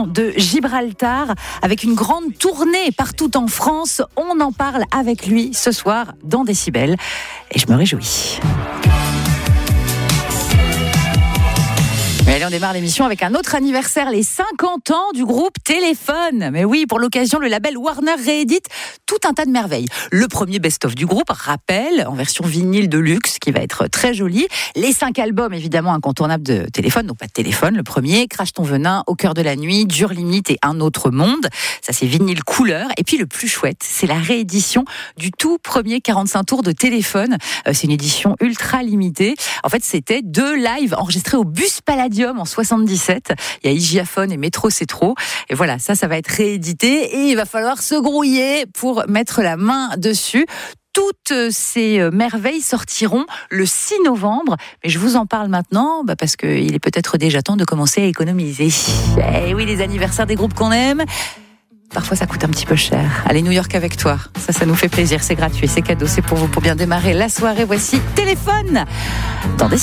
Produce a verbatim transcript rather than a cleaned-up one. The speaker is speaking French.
région de Gibraltar avec une grande tournée partout en France. On en parle avec lui ce soir dans Décibel et je me réjouis. Mais allez, on démarre l'émission avec un autre anniversaire, les cinquante ans du groupe Téléphone. Mais oui, pour l'occasion, le label Warner réédite tout un tas de merveilles. Le premier best-of du groupe, Rappel, en version vinyle de luxe, qui va être très joli. Les cinq albums, évidemment, incontournables de Téléphone, donc pas de Téléphone. Le premier, Crache ton venin, Au cœur de la nuit, Dure limite et Un autre monde. Ça, c'est vinyle couleur. Et puis, le plus chouette, c'est la réédition du tout premier quarante-cinq tours de Téléphone. Euh, c'est une édition ultra limitée. En fait, c'était deux lives enregistrés au Bus Palladium en soixante-dix-sept. Il y a Hygiaphone et Métro c'est trop. Et voilà, ça, ça va être réédité et il va falloir se grouiller pour mettre la main dessus. Toutes ces merveilles sortiront le six novembre. Mais je vous en parle maintenant bah parce qu'il est peut-être déjà temps de commencer à économiser. Eh oui, les anniversaires des groupes qu'on aime, parfois ça coûte un petit peu cher. Allez, New York avec toi. Ça, ça nous fait plaisir. C'est gratuit, c'est cadeau, c'est pour vous, pour bien démarrer la soirée. Voici Téléphone dans des